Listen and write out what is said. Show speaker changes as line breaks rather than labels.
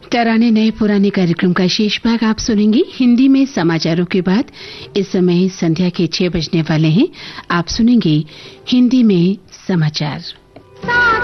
तराने नए पुराने कार्यक्रम का शेष भाग आप सुनेंगे हिंदी में समाचारों के बाद। इस समय संध्या के 6 बजने वाले हैं। आप सुनेंगे हिंदी में समाचार।